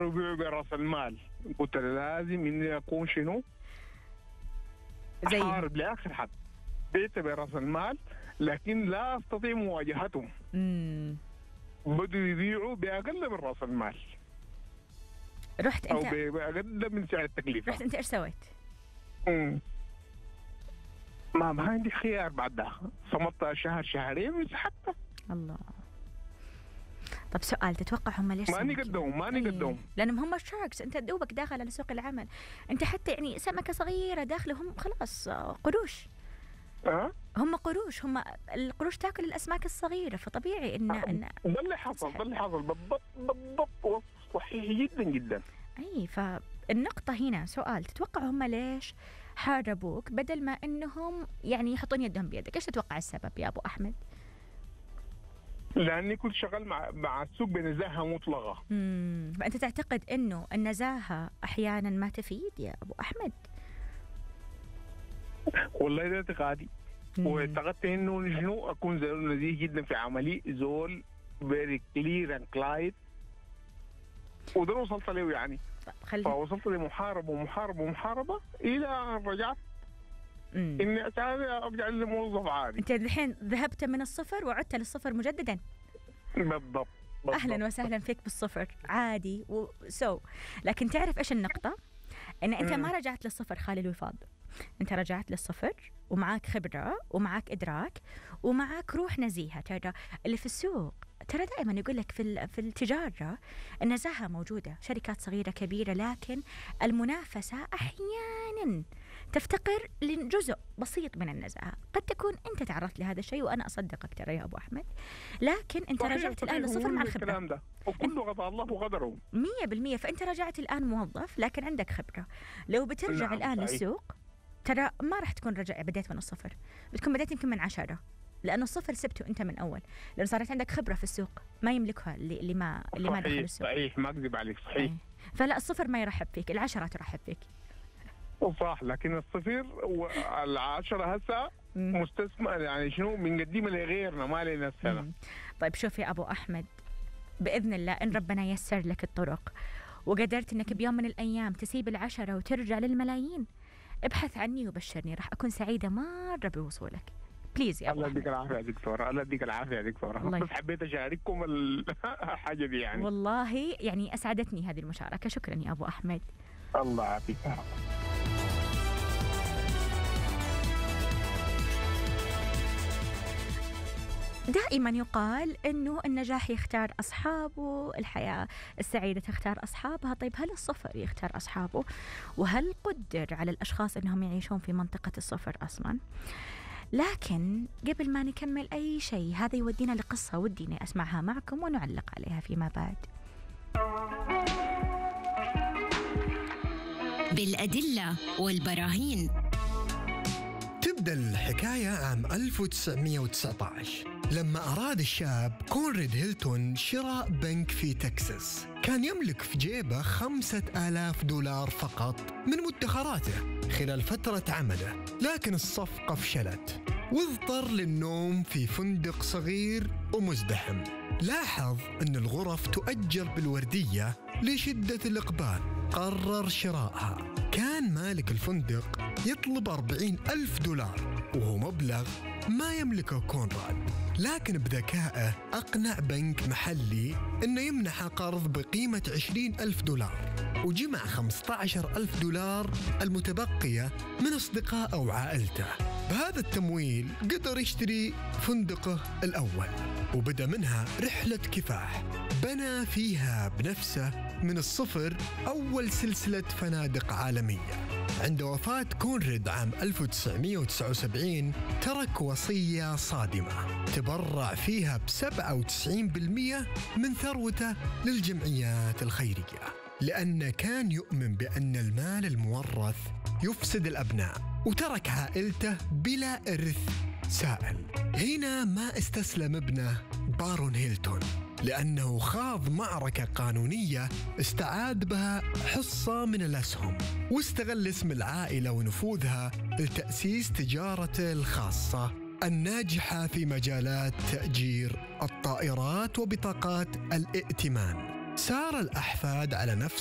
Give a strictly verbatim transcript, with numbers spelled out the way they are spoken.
يبيعوا برأس المال. قلت له لازم إني أكون شنو؟ زي أحارب لآخر حد. بيت برأس المال لكن لا أستطيع مواجهتهم. امم بدوا يبيعوا بأقل من رأس المال رحت أو انت بأقل من سعر التكلفة. رحت انت ايش سويت؟ مم. ما ما عندي خيار بعد ده، صمت شهر شهرين وسحبت. الله. طب سؤال، تتوقع هم ليش ماني سووا كذا؟ قدهم ماني إيه. قدهم لانهم هم الشاركس، انت دوبك داخل على سوق العمل، انت حتى يعني سمكه صغيره داخلهم خلاص آه، قروش. أه؟ هم قروش، هم القروش تاكل الاسماك الصغيره، فطبيعي ان ان ده اللي حصل ده اللي حصل بالضبط بالضبط وصف صحيح جدا جدا. اي. فالنقطه هنا سؤال، تتوقع هم ليش حاربوك بدل ما انهم يعني يحطون يدهم بيدك؟ ايش تتوقع السبب يا ابو احمد؟ لاني كنت شغال مع مع السوق بنزاهه مطلقه. امم فانت تعتقد انه النزاهه احيانا ما تفيد يا ابو احمد؟ والله ده اعتقادي، مم. واعتقدت انه شنو اكون زول نزيه جدا في عملي، زول فيري كلير اند كلايد، وده وصلت له يعني. طب خلي فوصلت لمحاربه ومحاربه ومحاربه الى ان رجعت مم. اني اتعامل ارجع لموظف عادي. انت الحين ذهبت من الصفر وعدت للصفر مجددا. بالضبط, بالضبط. اهلا وسهلا فيك بالصفر عادي وسو. لكن تعرف ايش النقطه؟ ان انت ما رجعت للصفر خالي الوفاض، انت رجعت للصفر ومعاك خبره ومعاك ادراك ومعاك روح نزيهه. ترى اللي في السوق ترى دائما يقول لك في في التجاره النزاهه موجوده، شركات صغيره كبيره، لكن المنافسه احيانا تفتقر لجزء بسيط من النزاهه. قد تكون انت تعرضت لهذا الشيء وانا اصدقك ترى يا ابو احمد، لكن انت صحيح رجعت صحيح الان للصفر مع الكلام الخبره ده، وكله قضى الله وقدره مية بالمية. فانت رجعت الان موظف لكن عندك خبره. لو بترجع نعم الان صحيح. للسوق ترى ما راح تكون رجع بديت من الصفر، بتكون بديت يمكن من عشرة، لأنه الصفر سبته أنت من أول، لأنه صارت عندك خبرة في السوق ما يملكها اللي, اللي ما اللي ما دخل السوق. صحيح ما أكذب عليك صحيح. ايه. فلا الصفر ما يرحب فيك، العشرة ترحب فيك. صح، لكن الصفر والعشرة هسه مستثمر يعني شنو بنقدمها لغيرنا ما لنفسنا. طيب شوف يا أبو أحمد، بإذن الله إن ربنا يسر لك الطرق وقدرت إنك بيوم من الأيام تسيب العشرة وترجع للملايين، ابحث عني وبشرني، راح أكون سعيدة مرة بوصولك. بليز يا أبو الله أحمد. يديك العافية يا دكتورة، الله يديك العافية يا دكتورة. الله بس حبيت أشارككم الحاجة دي يعني. والله يعني أسعدتني هذه المشاركة، شكرا يا أبو أحمد. الله يعافيك. دائما يقال أنه النجاح يختار أصحابه، الحياة السعيدة تختار أصحابها. طيب هل الصفر يختار أصحابه؟ وهل قدر على الأشخاص أنهم يعيشون في منطقة الصفر أصلا؟ لكن قبل ما نكمل أي شيء، هذا يودينا لقصة وديني أسمعها معكم ونعلق عليها فيما بعد. بالأدلة والبراهين. تبدأ الحكاية عام ألف وتسعمائة وتسعة عشر لما أراد الشاب كونراد هيلتون شراء بنك في تكساس. كان يملك في جيبه خمسة آلاف دولار فقط من مدخراته خلال فترة عمله، لكن الصفقة فشلت واضطر للنوم في فندق صغير ومزدحم. لاحظ أن الغرف تؤجر بالوردية لشدة الإقبال، قرر شرائها. كان مالك الفندق يطلب أربعين ألف دولار وهو مبلغ ما يملكه كونراد، لكن بذكائه أقنع بنك محلي أنه يمنح قرض بقيمة عشرين ألف دولار، وجمع خمسة عشر ألف دولار المتبقية من أصدقائه وعائلته. بهذا التمويل قدر يشتري فندقه الأول، وبدأ منها رحلة كفاح بنى فيها بنفسه من الصفر أول سلسلة فنادق عالمية. عند وفاة كونراد عام ألف وتسعمائة وتسعة وسبعين ترك وصية صادمة تبرع فيها بسبعة وتسعين بالمئة من ثروته للجمعيات الخيرية، لأنه كان يؤمن بأن المال المورث يفسد الأبناء، وترك عائلته بلا إرث سائل. هنا ما استسلم ابنه بارون هيلتون، لأنه خاض معركة قانونية استعاد بها حصة من الأسهم، واستغل اسم العائلة ونفوذها لتأسيس تجارته الخاصة الناجحة في مجالات تأجير الطائرات وبطاقات الائتمان. سار الأحفاد على نفس